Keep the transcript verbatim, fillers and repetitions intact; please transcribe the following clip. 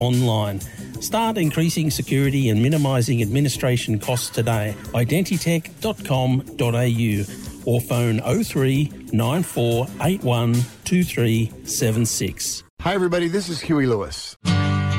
online. Start increasing security and minimising administration costs today. Identitech dot com dot a u or phone oh three nine four eight one two three seven six. Hi, everybody. This is Huey Lewis.